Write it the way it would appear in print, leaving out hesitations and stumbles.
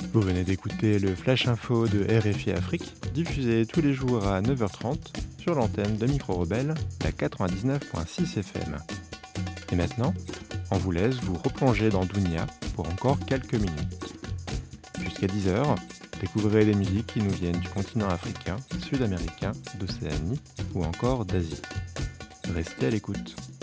Vous venez d'écouter le Flash Info de RFI Afrique, diffusé tous les jours à 9h30 sur l'antenne de Micro Rebelle, la 99.6 FM. Et maintenant, on vous laisse vous replonger dans Dounia pour encore quelques minutes. Jusqu'à 10h, découvrez des musiques qui nous viennent du continent africain, sud-américain, d'Océanie ou encore d'Asie. Restez à l'écoute.